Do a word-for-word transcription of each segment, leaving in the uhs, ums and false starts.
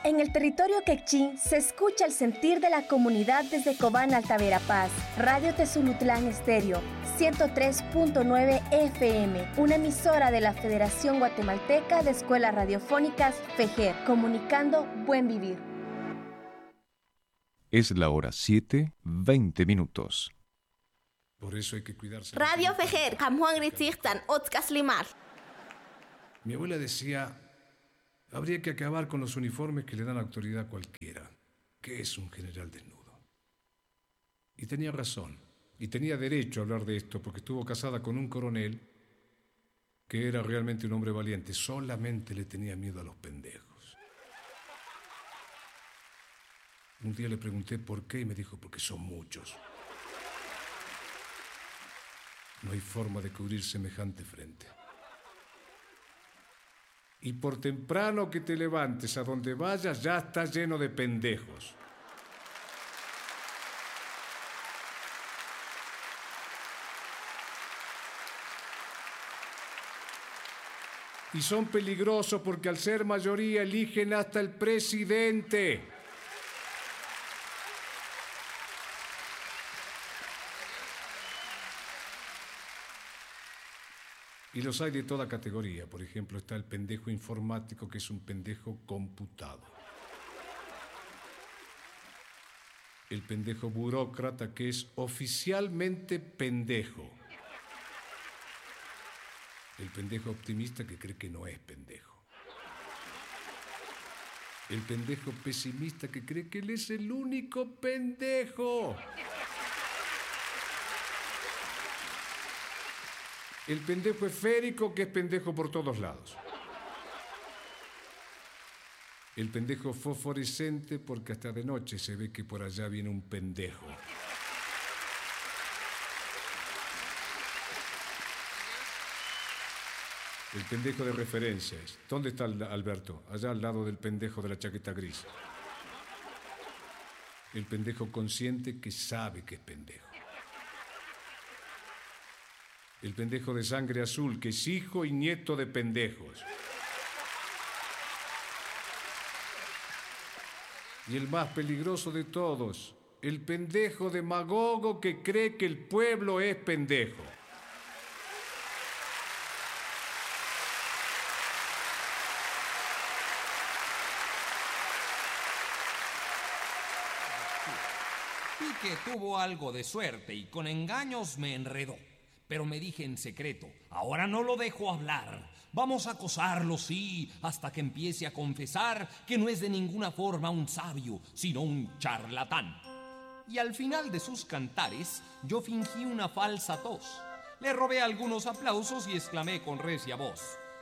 En el territorio quechí se escucha el sentir de la comunidad desde Cobán Alta Verapaz. Radio Tezulutlán Estéreo, ciento tres punto nueve F M, una emisora de la Federación Guatemalteca de Escuelas Radiofónicas FEGER, comunicando buen vivir. Es la hora siete, veinte minutos. Por eso hay que cuidarse. Radio FEGER, Juan Gritzirtan, Otzkas Limar. Mi abuela decía, habría que acabar con los uniformes que le dan autoridad a cualquiera. ¿Qué es un general desnudo? Y tenía razón, y tenía derecho a hablar de esto, porque estuvo casada con un coronel que era realmente un hombre valiente, solamente le tenía miedo a los pendejos. Un día le pregunté por qué y me dijo, porque son muchos. No hay forma de cubrir semejante frente. Y por temprano que te levantes, a donde vayas, ya está lleno de pendejos. Y son peligrosos porque al ser mayoría eligen hasta el presidente. Y los hay de toda categoría. Por ejemplo, está el pendejo informático, que es un pendejo computado. El pendejo burócrata, que es oficialmente pendejo. El pendejo optimista, que cree que no es pendejo. El pendejo pesimista, que cree que él es el único pendejo. El pendejo esférico, que es pendejo por todos lados. El pendejo fosforescente, porque hasta de noche se ve que por allá viene un pendejo. El pendejo de referencias. ¿Dónde está Alberto? Allá al lado del pendejo de la chaqueta gris. El pendejo consciente, que sabe que es pendejo. El pendejo de sangre azul, que es hijo y nieto de pendejos. Y el más peligroso de todos, el pendejo demagogo, que cree que el pueblo es pendejo. Pique tuvo algo de suerte y con engaños me enredó. Pero me dije en secreto, ahora no lo dejo hablar. Vamos a acosarlo, sí, hasta que empiece a confesar que no es de ninguna forma un sabio, sino un charlatán. Y al final de sus cantares, yo fingí una falsa tos. Le robé algunos aplausos y exclamé con recia voz.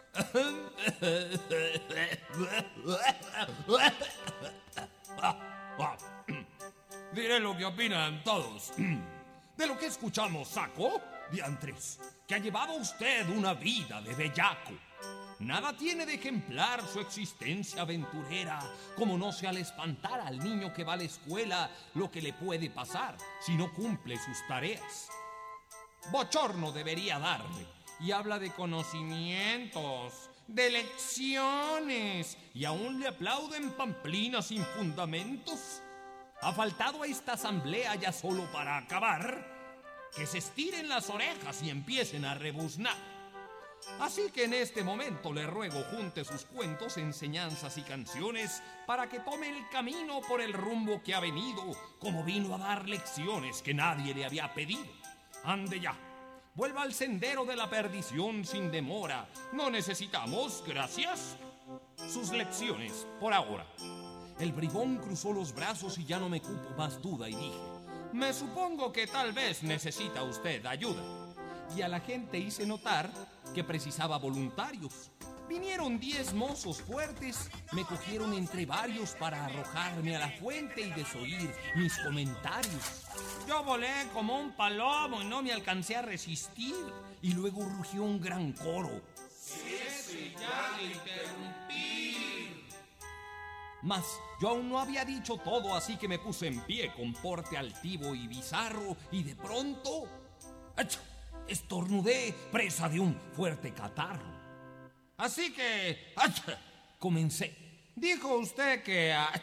Diré lo que opinan todos. De lo que escuchamos, saco, diantres, que ha llevado usted una vida de bellaco. Nada tiene de ejemplar su existencia aventurera, como no sea al espantar al niño que va a la escuela lo que le puede pasar si no cumple sus tareas. Bochorno debería darle, y habla de conocimientos, de lecciones, y aún le aplauden pamplinas sin fundamentos. Ha faltado a esta asamblea ya solo para acabar, que se estiren las orejas y empiecen a rebuznar. Así que en este momento le ruego junte sus cuentos, enseñanzas y canciones para que tome el camino por el rumbo que ha venido, como vino a dar lecciones que nadie le había pedido. Ande ya, vuelva al sendero de la perdición sin demora. No necesitamos, gracias, sus lecciones por ahora. El bribón cruzó los brazos y ya no me cupo más duda y dije, me supongo que tal vez necesita usted ayuda. Y a la gente hice notar que precisaba voluntarios. Vinieron diez mozos fuertes, me cogieron entre varios para arrojarme a la fuente y desoír mis comentarios. Yo volé como un palomo y no me alcancé a resistir. Y luego rugió un gran coro. Si es señal de interrumpir. Mas yo aún no había dicho todo, así que me puse en pie con porte altivo y bizarro, y de pronto ¡ach! Estornudé, presa de un fuerte catarro. Así que ¡ach! Comencé. Dijo usted que... ¿A,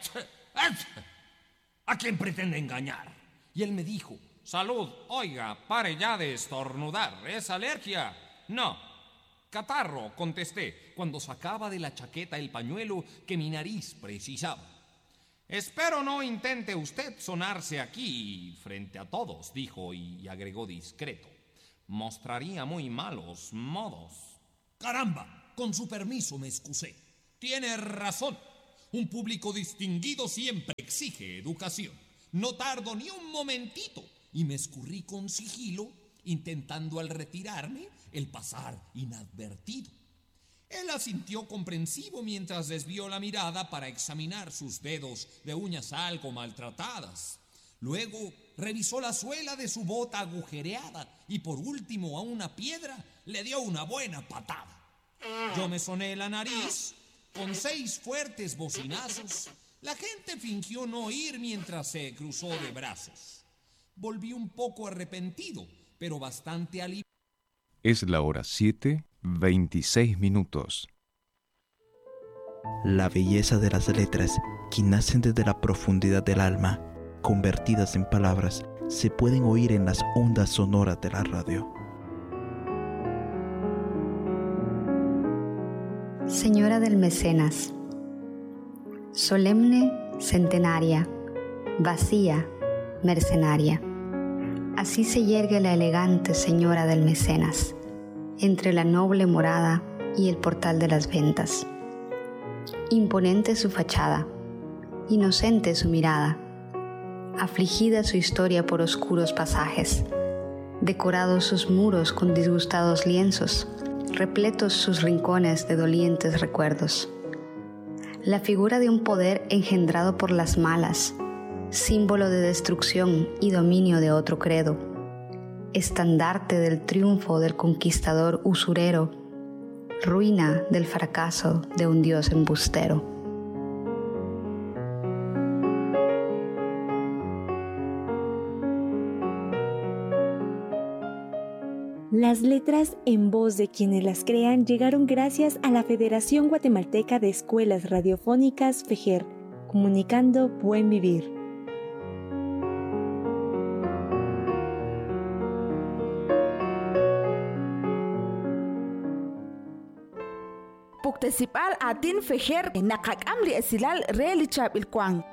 ¿a quién pretende engañar? Y él me dijo, salud, oiga, pare ya de estornudar, ¿es alergia? No, catarro, contesté, cuando sacaba de la chaqueta el pañuelo que mi nariz precisaba. Espero no intente usted sonarse aquí frente a todos, dijo y agregó discreto. Mostraría muy malos modos. Caramba, con su permiso me excusé. Tiene razón. Un público distinguido siempre exige educación. No tardo ni un momentito y me escurrí con sigilo, intentando al retirarme el pasar inadvertido. Él asintió comprensivo mientras desvió la mirada para examinar sus dedos de uñas algo maltratadas. Luego revisó la suela de su bota agujereada y por último a una piedra le dio una buena patada. Yo me soné la nariz con seis fuertes bocinazos. La gente fingió no oír mientras se cruzó de brazos. Volví un poco arrepentido, pero bastante aliviado. Es la hora siete, veintiséis minutos. La belleza de las letras, que nacen desde la profundidad del alma, convertidas en palabras, se pueden oír en las ondas sonoras de la radio. Señora del Mecenas. Solemne, centenaria, vacía, mercenaria. Así se yergue la elegante señora del Mecenas, entre la noble morada y el portal de las ventas. Imponente su fachada, inocente su mirada, afligida su historia por oscuros pasajes, decorados sus muros con disgustados lienzos, repletos sus rincones de dolientes recuerdos. La figura de un poder engendrado por las malas, símbolo de destrucción y dominio de otro credo, estandarte del triunfo del conquistador usurero, ruina del fracaso de un dios embustero. Las letras en voz de quienes las crean llegaron gracias a la Federación Guatemalteca de Escuelas Radiofónicas FEJER, comunicando buen vivir. Puktesipal atin FEJER nakakam li esilal reali chabil kwang.